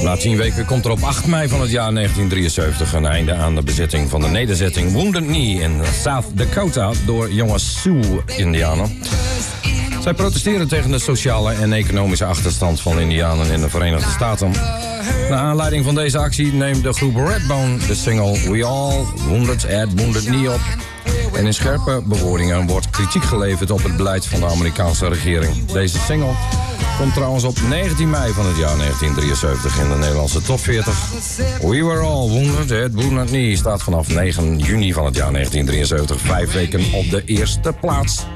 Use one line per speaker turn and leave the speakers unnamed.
Na 10 weken komt er op 8 mei van het jaar 1973 een einde aan de bezetting van de nederzetting Wounded Knee in South Dakota door jonge Sioux-Indianen. Zij protesteren tegen de sociale en economische achterstand van Indianen in de Verenigde Staten. Naar aanleiding van deze actie neemt de groep Redbone de single We All Wounded at Wounded Knee op. En in scherpe bewoordingen wordt kritiek geleverd op het beleid van de Amerikaanse regering. Deze single komt trouwens op 19 mei van het jaar 1973 in de Nederlandse top 40. We Were All Wounded at Wounded Knee staat vanaf 9 juni van het jaar 1973 5 weken op de eerste plaats.